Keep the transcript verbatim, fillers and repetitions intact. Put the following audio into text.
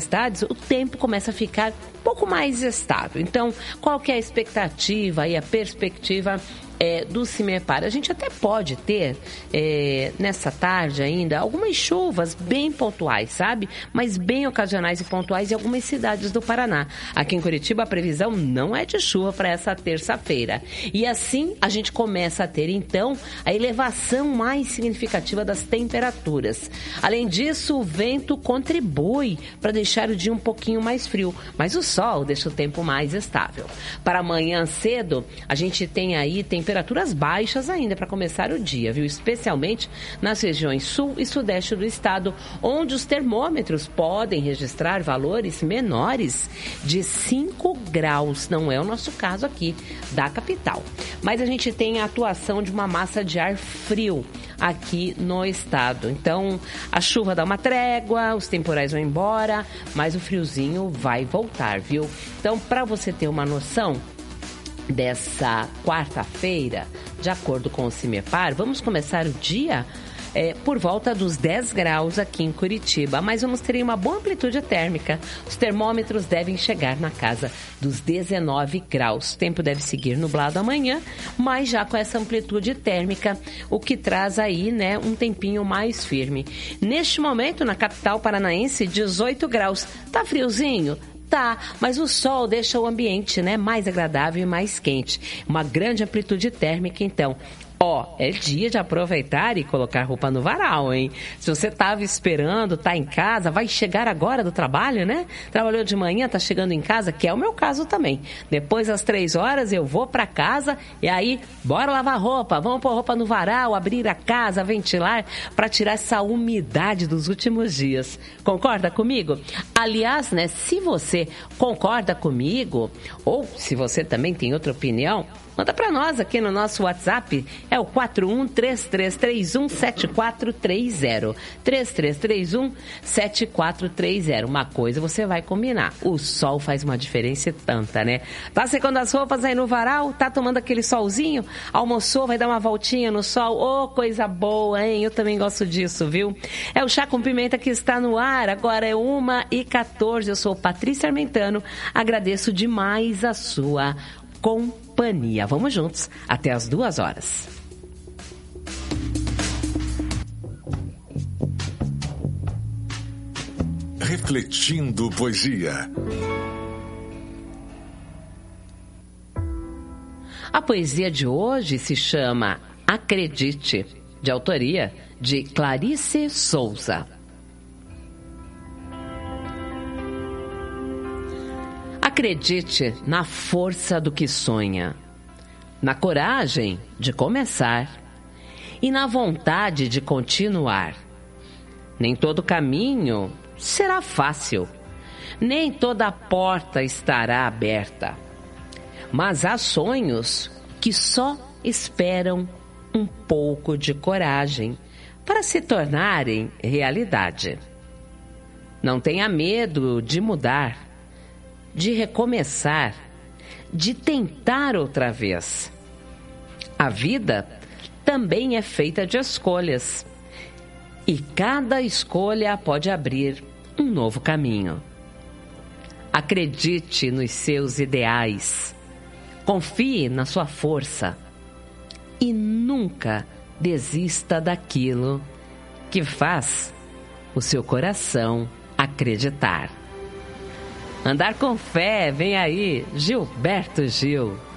tempestades, o tempo começa a ficar um pouco mais estável. Então, qual que é a expectativa e a perspectiva É, do CIMEPAR? A gente até pode ter, é, nessa tarde ainda, algumas chuvas bem pontuais, sabe? Mas bem ocasionais e pontuais em algumas cidades do Paraná. Aqui em Curitiba, a previsão não é de chuva para essa terça-feira. E assim, a gente começa a ter, então, a elevação mais significativa das temperaturas. Além disso, o vento contribui para deixar o dia um pouquinho mais frio, mas o sol deixa o tempo mais estável. Para amanhã cedo, a gente tem aí temperaturas temperaturas baixas ainda para começar o dia, viu? Especialmente nas regiões sul e sudeste do estado, onde os termômetros podem registrar valores menores de cinco graus. Não é o nosso caso aqui da capital. Mas a gente tem a atuação de uma massa de ar frio aqui no estado. Então, a chuva dá uma trégua, os temporais vão embora, mas o friozinho vai voltar, viu? Então, para você ter uma noção dessa quarta-feira, de acordo com o CIMEPAR, vamos começar o dia é, por volta dos dez graus aqui em Curitiba, mas vamos ter uma boa amplitude térmica. Os termômetros devem chegar na casa dos dezenove graus. O tempo deve seguir nublado amanhã, mas já com essa amplitude térmica, o que traz aí, né, um tempinho mais firme. Neste momento, na capital paranaense, dezoito graus. Tá friozinho? Tá, mas o sol deixa o ambiente, né, mais agradável e mais quente. Uma grande amplitude térmica, então. Ó, é dia de aproveitar e colocar roupa no varal, hein? Se você tava esperando, tá em casa, vai chegar agora do trabalho, né? Trabalhou de manhã, tá chegando em casa, que é o meu caso também. Depois das três horas eu vou pra casa e aí, bora lavar roupa, vamos pôr roupa no varal, abrir a casa, ventilar, pra tirar essa umidade dos últimos dias. Concorda comigo? Aliás, né, se você concorda comigo, ou se você também tem outra opinião, manda para nós aqui no nosso WhatsApp, é o quatro um três três três um sete quatro três zero. três três três um sete quatro três zero. Uma coisa você vai combinar, o sol faz uma diferença tanta, né? Tá secando as roupas aí no varal, tá tomando aquele solzinho, almoçou, vai dar uma voltinha no sol, ô, oh, coisa boa, hein? Eu também gosto disso, viu? É o Chá com Pimenta que está no ar, agora é uma e quatorze, eu sou Patrícia Armentano, agradeço demais a sua companhia. Vamos juntos até as duas horas. Refletindo Poesia. A poesia de hoje se chama Acredite, de autoria de Clarice Souza. Acredite na força do que sonha, na coragem de começar e na vontade de continuar. Nem todo caminho será fácil, nem toda porta estará aberta, mas há sonhos que só esperam um pouco de coragem para se tornarem realidade. Não tenha medo de mudar, de recomeçar, de tentar outra vez. A vida também é feita de escolhas, e cada escolha pode abrir um novo caminho. Acredite nos seus ideais, confie na sua força e nunca desista daquilo que faz o seu coração acreditar. Andar com fé, vem aí, Gilberto Gil.